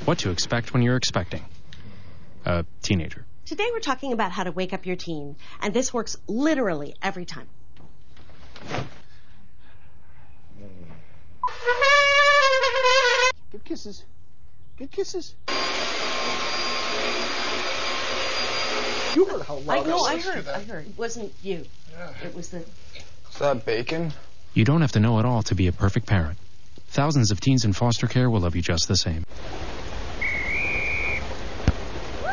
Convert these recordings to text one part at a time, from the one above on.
what to expect when you're expecting a teenager. Today we're talking about how to wake up your teen, and this works literally every time. Give kisses. Give kisses. You heard how loud I heard. It wasn't you. Yeah. It was the... Is that bacon? You don't have to know it all to be a perfect parent. Thousands of teens in foster care will love you just the same. Woo!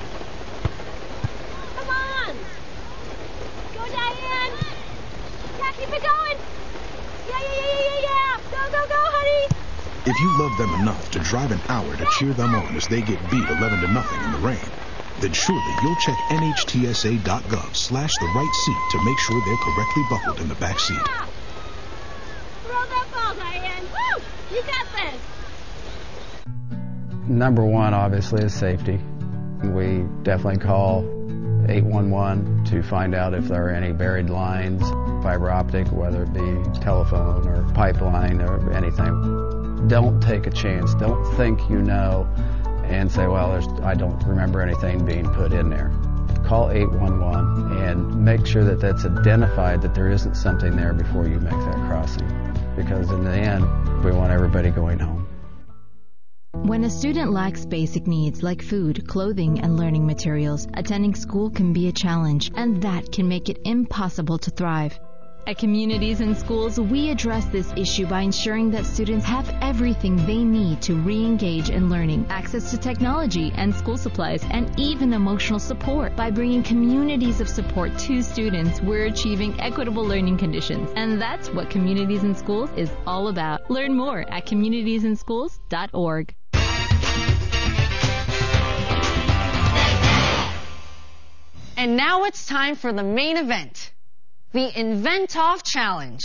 Come on! Go, Diane! Yeah, keep it going! Yeah! Go, honey! If you love them enough to drive an hour to cheer them on as they get beat 11-0 in the rain, then surely you'll check NHTSA.gov/the right seat to make sure they're correctly buckled in the back seat. Throw that ball, Diane! Woo! You got this! Number one, obviously, is safety. We definitely call 811 to find out if there are any buried lines, fiber optic, whether it be telephone or pipeline or anything. Don't take a chance. Don't think you know and say, well, I don't remember anything being put in there. Call 811 and make sure that that's identified, that there isn't something there before you make that crossing. Because in the end, we want everybody going home. When a student lacks basic needs like food, clothing, and learning materials, attending school can be a challenge, and that can make it impossible to thrive. At Communities in Schools, we address this issue by ensuring that students have everything they need to re-engage in learning, access to technology and school supplies, and even emotional support. By bringing communities of support to students, we're achieving equitable learning conditions. And that's what Communities in Schools is all about. Learn more at communitiesinschools.org. And now it's time for the main event. The Invent-Off Challenge.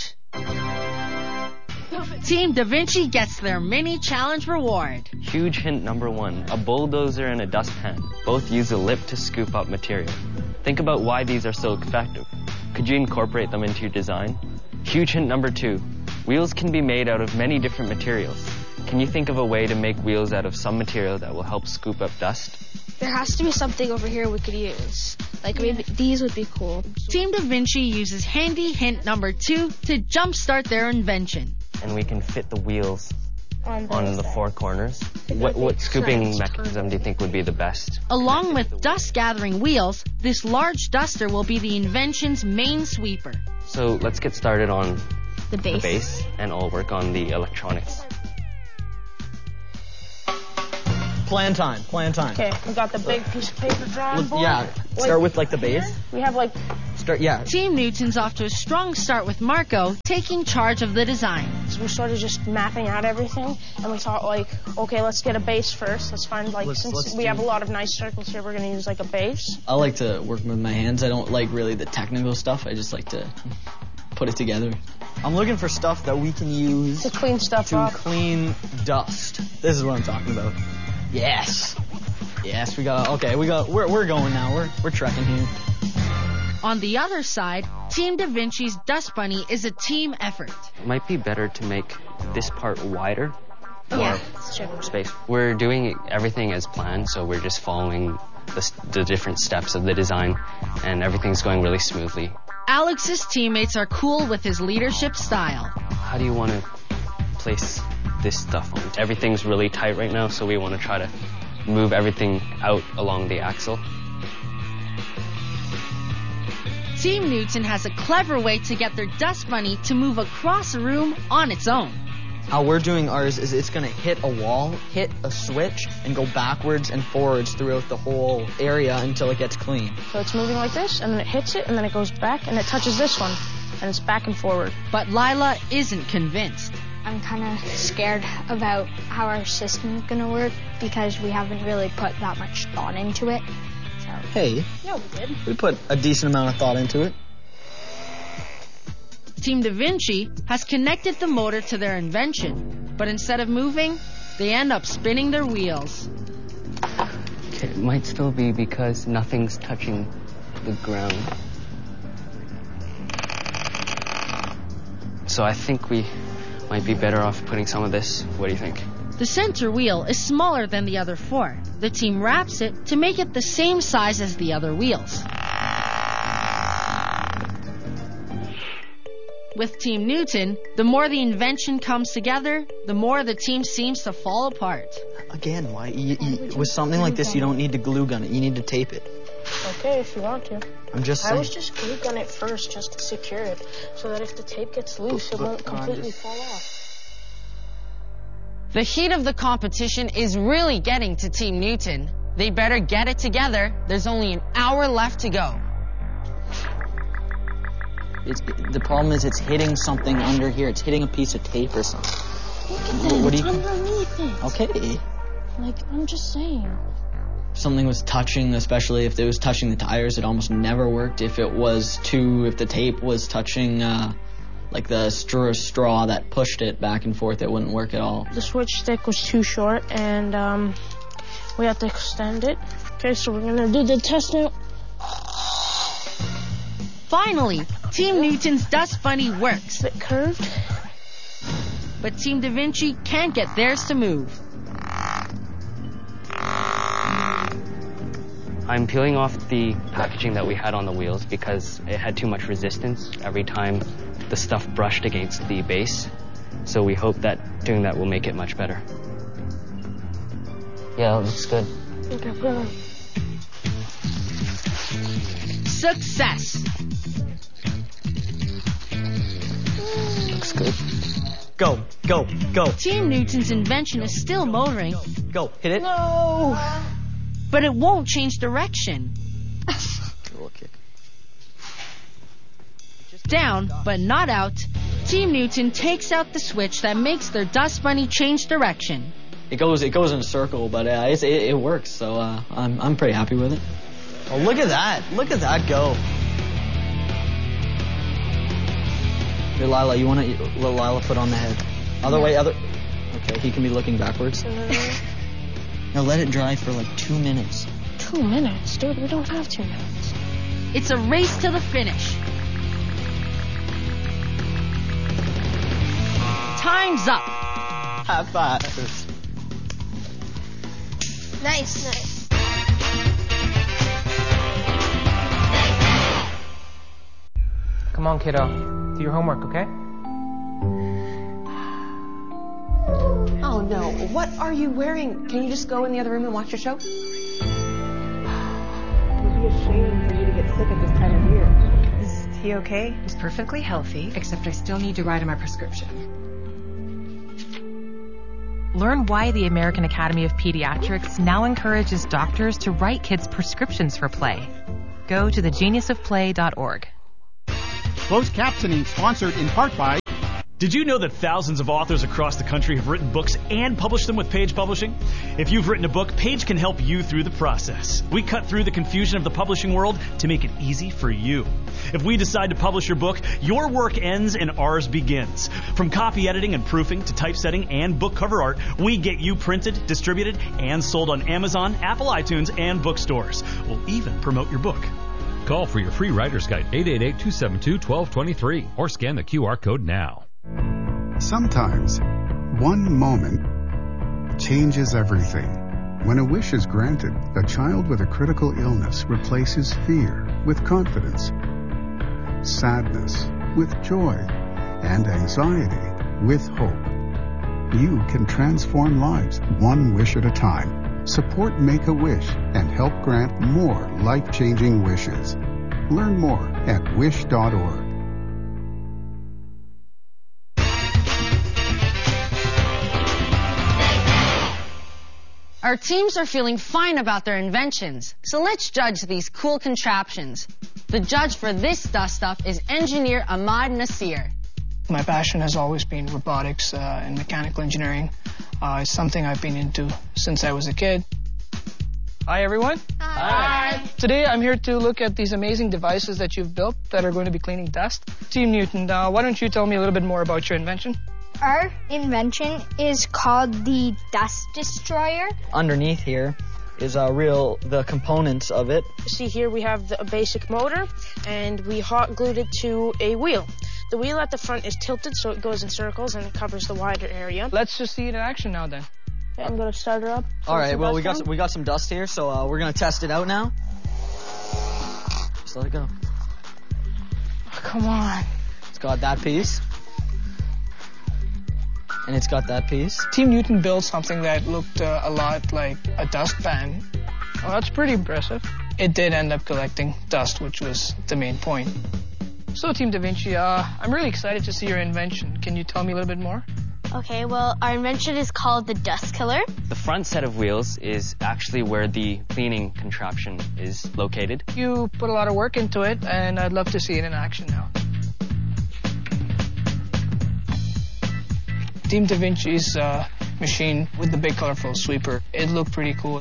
Team Da Vinci gets their mini challenge reward. Huge hint number one, a bulldozer and a dustpan. Both use a lip to scoop up material. Think about why these are so effective. Could you incorporate them into your design? Huge hint number two, wheels can be made out of many different materials. Can you think of a way to make wheels out of some material that will help scoop up dust? There has to be something over here we could use. Like maybe these would be cool. Team Da Vinci uses handy hint number two to jumpstart their invention. And we can fit the wheels on the four corners. What scooping mechanism do you think would be the best? Along with dust-gathering wheels, this large duster will be the invention's main sweeper. So let's get started on the base, and I'll work on the electronics. Plan time. Okay, we got the big piece of paper drawing board. Yeah, start with like the base. We have like... Team Newton's off to a strong start with Marco taking charge of the design. So we're sort of just mapping out everything, and we thought like, okay, let's get a base first. Let's find like, since we have a lot of nice circles here, we're going to use like a base. I like to work with my hands. I don't like really the technical stuff. I just like to put it together. I'm looking for stuff that we can use to clean stuff up. To clean dust. This is what I'm talking about. Yes, we're going now. We're trekking here. On the other side, Team Da Vinci's Dust Bunny is a team effort. It might be better to make this part wider. Yeah, more space. We're doing everything as planned, so we're just following the different steps of the design, and everything's going really smoothly. Alex's teammates are cool with his leadership style. How do you want to place this stuff on? Everything's really tight right now, so we want to try to move everything out along the axle. Team Newton has a clever way to get their Dust Bunny to move across a room on its own. How we're doing ours is it's going to hit a wall, hit a switch, and go backwards and forwards throughout the whole area until it gets clean. So it's moving like this, and then it hits it, and then it goes back, and it touches this one, and it's back and forward. But Lila isn't convinced. I'm kind of scared about how our system is going to work because we haven't really put that much thought into it. So. Hey. Yeah, we did. We put a decent amount of thought into it. Team Da Vinci has connected the motor to their invention, but instead of moving, they end up spinning their wheels. Okay, it might still be because nothing's touching the ground. So I think we might be better off putting some of this. What do you think? The center wheel is smaller than the other 4. The team wraps it to make it the same size as the other wheels. With Team Newton, the more the invention comes together, the more the team seems to fall apart. Again, why? With something like this, you don't need to glue gun it. You need to tape it. Okay, if you want to. I'm just saying. I was just glue gun it first just to secure it, so that if the tape gets loose, it won't completely fall off. The heat of the competition is really getting to Team Newton. They better get it together. There's only an hour left to go. The problem is it's hitting something under here. It's hitting a piece of tape or something. Look at that. It's underneath it. Okay. Like, I'm just saying. If something was touching, especially if it was touching the tires, it almost never worked. If the tape was touching, like the straw that pushed it back and forth, it wouldn't work at all. The switch stick was too short, and we had to extend it. Okay, so we're gonna do the test now. Finally, Team Newton's dust bunny works. Is it curved? But Team Da Vinci can't get theirs to move. I'm peeling off the packaging that we had on the wheels because it had too much resistance every time the stuff brushed against the base. So we hope that doing that will make it much better. Yeah, it looks good. Okay, put it on. Success! Looks good. Go. Team Newton's invention is still motoring. Go, hit it. No! But it won't change direction. Okay. Down, but not out, Team Newton takes out the switch that makes their dust bunny change direction. It goes in a circle, but it works, so I'm pretty happy with it. Oh, look at that. Look at that go. Here, Lila, you want to let Lila put on the head? Okay, he can be looking backwards. Now let it dry for like 2 minutes. 2 minutes? Dude, we don't have 2 minutes. It's a race to the finish. Time's up. High five. Nice. Come on, kiddo. Do your homework, okay? Oh, no. What are you wearing? Can you just go in the other room and watch your show? It would be a shame for you to get sick at this time of year. Is he okay? He's perfectly healthy, except I still need to write him my prescription. Learn why the American Academy of Pediatrics now encourages doctors to write kids prescriptions for play. Go to thegeniusofplay.org. Closed captioning sponsored in part by... Did you know that thousands of authors across the country have written books and published them with Page Publishing? If you've written a book, Page can help you through the process. We cut through the confusion of the publishing world to make it easy for you. If we decide to publish your book, your work ends and ours begins. From copy editing and proofing to typesetting and book cover art, we get you printed, distributed, and sold on Amazon, Apple iTunes, and bookstores. We'll even promote your book. Call for your free writer's guide, 888-272-1223, or scan the QR code now. Sometimes, one moment changes everything. When a wish is granted, a child with a critical illness replaces fear with confidence, sadness with joy, and anxiety with hope. You can transform lives one wish at a time. Support Make-A-Wish and help grant more life-changing wishes. Learn more at wish.org. Our teams are feeling fine about their inventions, so let's judge these cool contraptions. The judge for this dust stuff is engineer Ahmad Nasir. My passion has always been robotics and mechanical engineering. It's something I've been into since I was a kid. Hi, everyone. Hi. Today, I'm here to look at these amazing devices that you've built that are going to be cleaning dust. Team Newton, why don't you tell me a little bit more about your invention? Our invention is called the Dust Destroyer. Underneath here is the components of it. See here we have a basic motor, and we hot glued it to a wheel. The wheel at the front is tilted so it goes in circles and it covers the wider area. Let's just see it in action now then. Okay, I'm gonna start her up. All right. Well, we got some dust here, so we're gonna test it out now. Just let it go. Oh, come on. It's got that piece. And it's got that piece. Team Newton built something that looked a lot like a dustpan. Oh, that's pretty impressive. It did end up collecting dust, which was the main point. So, Team Da Vinci, I'm really excited to see your invention. Can you tell me a little bit more? Okay, well, our invention is called the Dust Killer. The front set of wheels is actually where the cleaning contraption is located. You put a lot of work into it, and I'd love to see it in action now. Team Da Vinci's machine with the big colorful sweeper, it looked pretty cool.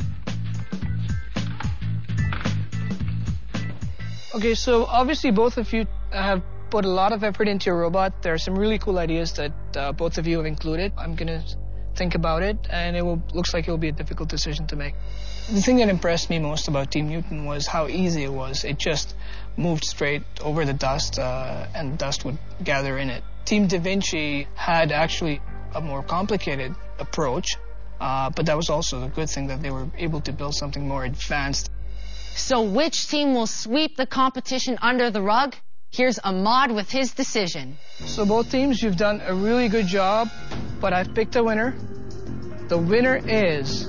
Okay, so obviously both of you have put a lot of effort into your robot. There are some really cool ideas that both of you have included. I'm gonna think about it, and looks like it will be a difficult decision to make. The thing that impressed me most about Team Newton was how easy it was. It just moved straight over the dust, and dust would gather in it. Team Da Vinci had actually a more complicated approach, but that was also the good thing, that they were able to build something more advanced. So which team will sweep the competition under the rug? Here's Ahmad with his decision. So both teams, you've done a really good job, but I've picked a winner. The winner is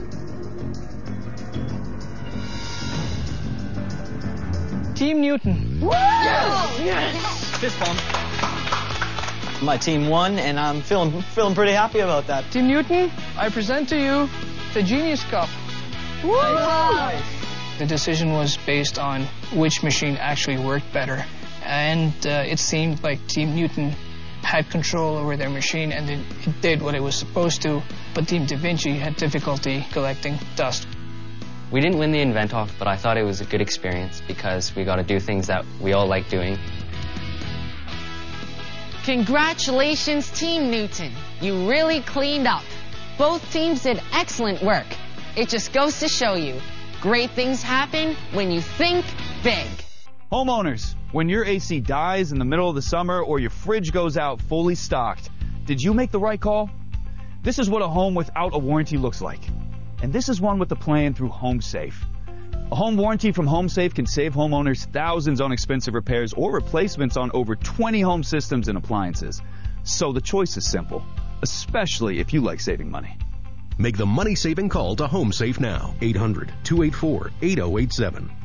Team Newton. Yes! Yes! Fist bump. My team won, and I'm feeling pretty happy about that. Team Newton, I present to you the Genius Cup. Woo! Nice. The decision was based on which machine actually worked better. And it seemed like Team Newton had control over their machine, and it did what it was supposed to, but Team Da Vinci had difficulty collecting dust. We didn't win the invent-off, but I thought it was a good experience because we got to do things that we all like doing. Congratulations, Team Newton. You really cleaned up. Both teams did excellent work. It just goes to show you, great things happen when you think big. Homeowners, when your AC dies in the middle of the summer or your fridge goes out fully stocked, did you make the right call? This is what a home without a warranty looks like. And this is one with a plan through HomeSafe. A home warranty from HomeSafe can save homeowners thousands on expensive repairs or replacements on over 20 home systems and appliances. So the choice is simple, especially if you like saving money. Make the money-saving call to HomeSafe now. 800-284-8087.